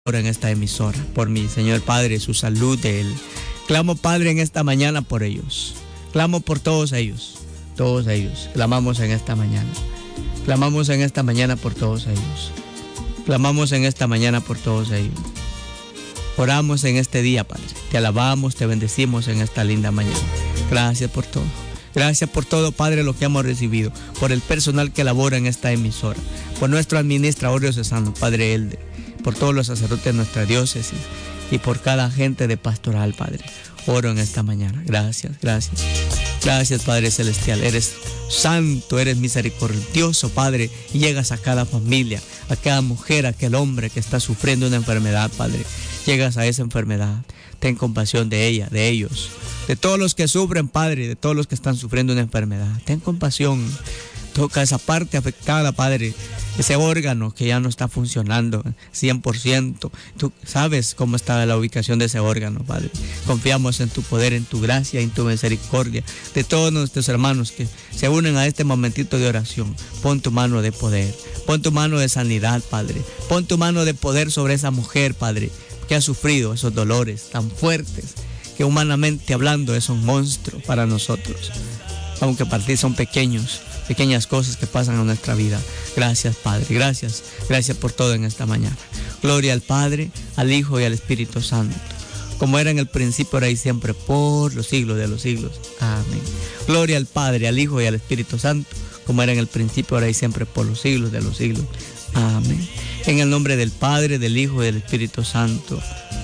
en esta emisora, por mi Señor Padre, su salud de Él. Clamo, Padre, en esta mañana por ellos. Clamo por todos ellos. Clamamos en esta mañana. Clamamos en esta mañana por todos ellos. Clamamos en esta mañana por todos ellos. Oramos en este día, Padre. Te alabamos, te bendecimos en esta linda mañana. Gracias por todo. Gracias por todo, Padre, lo que hemos recibido. Por el personal que labora en esta emisora. Por nuestro administrador diocesano, Padre Elde. Por todos los sacerdotes de nuestra diócesis. Y por cada agente de pastoral, Padre. Oro en esta mañana. Gracias. Gracias, Padre Celestial. Eres santo, eres misericordioso, Padre. Y llegas a cada familia, a cada mujer, a aquel hombre que está sufriendo una enfermedad, Padre. Llegas a esa enfermedad. Ten compasión de ella, de ellos. De todos los que sufren, Padre, de todos los que están sufriendo una enfermedad. Ten compasión. Toca esa parte afectada, Padre. Ese órgano que ya no está funcionando 100%. Tú sabes cómo está la ubicación de ese órgano, Padre. Confiamos en tu poder, en tu gracia, en tu misericordia. De todos nuestros hermanos que se unen a este momentito de oración. Pon tu mano de poder. Pon tu mano de sanidad, Padre. Pon tu mano de poder sobre esa mujer, Padre, que ha sufrido esos dolores tan fuertes, que humanamente hablando es un monstruo para nosotros. Aunque para ti son pequeñas cosas que pasan en nuestra vida. Gracias, Padre, gracias por todo en esta mañana. Gloria al Padre, al Hijo y al Espíritu Santo, como era en el principio, ahora y siempre, por los siglos de los siglos. Amén. Gloria al Padre, al Hijo y al Espíritu Santo, como era en el principio, ahora y siempre, por los siglos de los siglos. Amén. En el nombre del Padre, del Hijo y del Espíritu Santo.